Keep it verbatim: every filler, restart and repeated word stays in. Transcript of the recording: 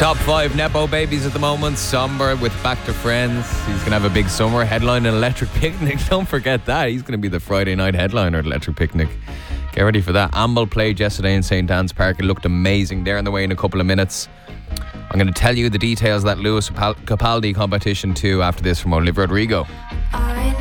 Top five Nepo babies at the moment. Somber with Back to Friends. He's going to have a big summer. Headline an Electric Picnic. Don't forget that. He's going to be the Friday night headliner at Electric Picnic. Get ready for that. Amble played yesterday in Saint Anne's Park. It looked amazing. They're on the way in a couple of minutes. I'm going to tell you the details of that Lewis Capaldi competition too after this from Olivia Rodrigo.